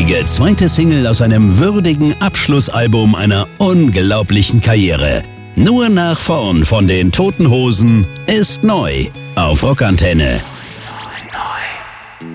großartige zweite Single aus einem würdigen Abschlussalbum einer unglaublichen Karriere. Nur nach vorn von den Toten Hosen ist neu auf Rockantenne.